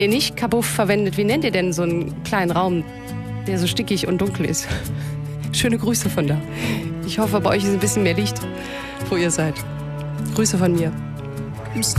Ihr nicht Kabuff verwendet, wie nennt ihr denn so einen kleinen Raum, der so stickig und dunkel ist? Schöne Grüße von da. Ich hoffe, bei euch ist ein bisschen mehr Licht, wo ihr seid. Grüße von mir.